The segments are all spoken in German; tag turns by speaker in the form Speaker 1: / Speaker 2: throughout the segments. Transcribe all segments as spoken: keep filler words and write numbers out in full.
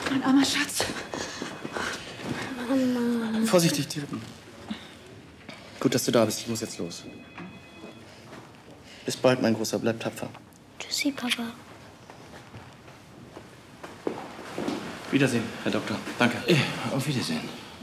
Speaker 1: Mein armer Schatz.
Speaker 2: Mama.
Speaker 3: Vorsichtig, die Rippen. Gut, dass du da bist. Ich muss jetzt los. Bis bald, mein Großer. Bleib tapfer.
Speaker 2: Tschüssi, Papa.
Speaker 3: Wiedersehen, Herr Doktor. Danke.
Speaker 4: Ja, auf Wiedersehen.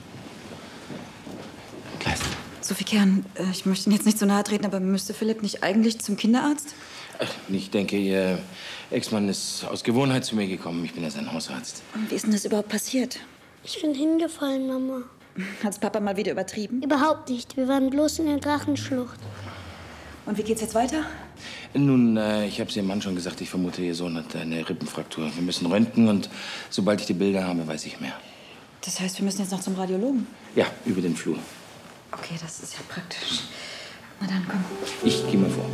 Speaker 4: Kleist.
Speaker 1: Sophie Kern, äh, ich möchte Ihnen jetzt nicht so nahe treten, aber müsste Philipp nicht eigentlich zum Kinderarzt?
Speaker 4: Ach, ich denke, Ihr Ex-Mann ist aus Gewohnheit zu mir gekommen. Ich bin ja sein Hausarzt.
Speaker 1: Und wie ist denn das überhaupt passiert?
Speaker 2: Ich bin hingefallen, Mama.
Speaker 1: Hat's Papa mal wieder übertrieben?
Speaker 2: Überhaupt nicht. Wir waren bloß in der Drachenschlucht.
Speaker 1: Und wie geht's jetzt weiter?
Speaker 4: Nun, äh, ich habe es Ihrem Mann schon gesagt, ich vermute, Ihr Sohn hat eine Rippenfraktur. Wir müssen röntgen und sobald ich die Bilder habe, weiß ich mehr.
Speaker 1: Das heißt, wir müssen jetzt noch zum Radiologen?
Speaker 4: Ja, über den Flur.
Speaker 1: Okay, das ist ja praktisch. Na dann, komm.
Speaker 4: Ich gehe mal vor.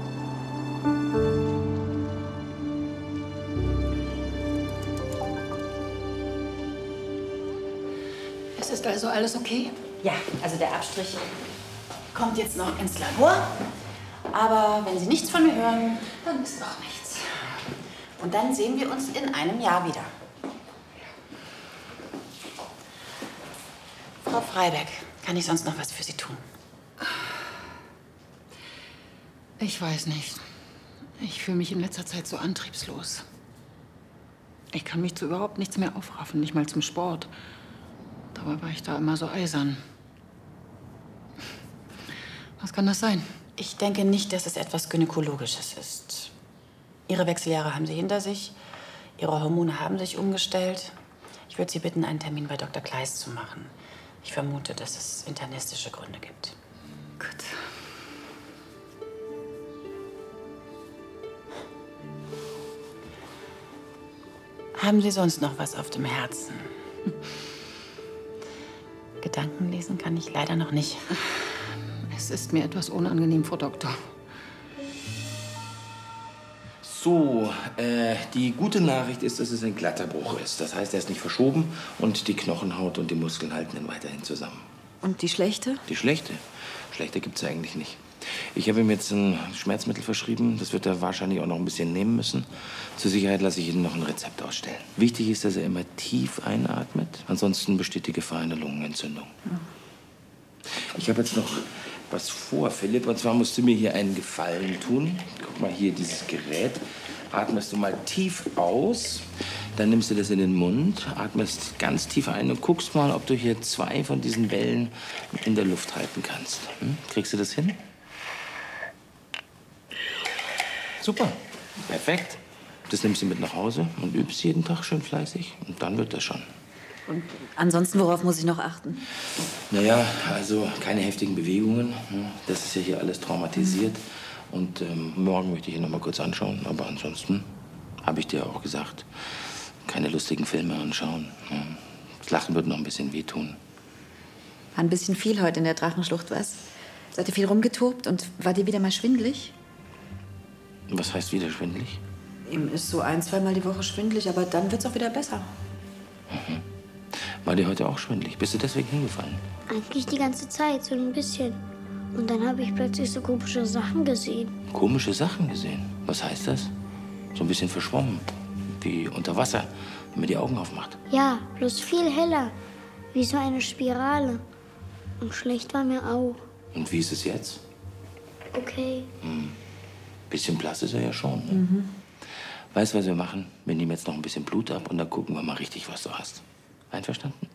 Speaker 5: Es ist also alles okay?
Speaker 1: Ja, also der Abstrich kommt jetzt noch ins Labor. Aber wenn Sie nichts von mir hören, dann ist noch nichts. Und dann sehen wir uns in einem Jahr wieder. Frau Freiberg, kann ich sonst noch was für Sie tun?
Speaker 5: Ich weiß nicht. Ich fühle mich in letzter Zeit so antriebslos. Ich kann mich zu überhaupt nichts mehr aufraffen, nicht mal zum Sport. Dabei war ich da immer so eisern. Was kann das sein?
Speaker 1: Ich denke nicht, dass es etwas Gynäkologisches ist. Ihre Wechseljahre haben Sie hinter sich. Ihre Hormone haben sich umgestellt. Ich würde Sie bitten, einen Termin bei Doktor Kleist zu machen. Ich vermute, dass es internistische Gründe gibt.
Speaker 5: Gut.
Speaker 1: Haben Sie sonst noch was auf dem Herzen? Gedanken lesen kann ich leider noch nicht.
Speaker 5: Es ist mir etwas unangenehm, Frau Doktor.
Speaker 4: So, äh, die gute Nachricht ist, dass es ein glatter Bruch ist. Das heißt, er ist nicht verschoben und die Knochenhaut und die Muskeln halten ihn weiterhin zusammen.
Speaker 1: Und die schlechte?
Speaker 4: Die schlechte? Schlechte gibt's ja eigentlich nicht. Ich habe ihm jetzt ein Schmerzmittel verschrieben. Das wird er wahrscheinlich auch noch ein bisschen nehmen müssen. Zur Sicherheit lasse ich Ihnen noch ein Rezept ausstellen. Wichtig ist, dass er immer tief einatmet. Ansonsten besteht die Gefahr einer Lungenentzündung.
Speaker 1: Ja.
Speaker 4: Ich habe jetzt noch was vor, Philipp. Und zwar musst du mir hier einen Gefallen tun. Guck mal hier, dieses Gerät. Atmest du mal tief aus. Dann nimmst du das in den Mund, atmest ganz tief ein und guckst mal, ob du hier zwei von diesen Wellen in der Luft halten kannst. Hm? Kriegst du das hin? Super. Perfekt. Das nimmst du mit nach Hause und übst jeden Tag schön fleißig. Und dann wird das schon.
Speaker 1: Und ansonsten, worauf muss ich noch achten?
Speaker 4: Naja, also keine heftigen Bewegungen. Das ist ja hier alles traumatisiert. Mhm. Und ähm, morgen möchte ich ihn noch mal kurz anschauen. Aber ansonsten habe ich dir auch gesagt, keine lustigen Filme anschauen. Das Lachen wird noch ein bisschen wehtun.
Speaker 1: War ein bisschen viel heute in der Drachenschlucht, was? Seid ihr viel rumgetobt und war dir wieder mal schwindelig?
Speaker 4: Was heißt wieder schwindelig?
Speaker 1: Ihm ist so ein, zweimal die Woche schwindelig, aber dann wird's auch wieder besser.
Speaker 4: Mhm. War dir heute auch schwindelig? Bist du deswegen hingefallen?
Speaker 2: Eigentlich die ganze Zeit, so ein bisschen. Und dann habe ich plötzlich so komische Sachen gesehen.
Speaker 4: Komische Sachen gesehen? Was heißt das? So ein bisschen verschwommen. Wie unter Wasser, wenn man die Augen aufmacht.
Speaker 2: Ja, bloß viel heller. Wie so eine Spirale. Und schlecht war mir auch.
Speaker 4: Und wie ist es jetzt?
Speaker 2: Okay.
Speaker 4: Hm. Bisschen blass ist er ja schon. Ne?
Speaker 1: Mhm.
Speaker 4: Weißt du, was wir machen? Wir nehmen jetzt noch ein bisschen Blut ab und dann gucken wir mal richtig, was du hast. Einverstanden?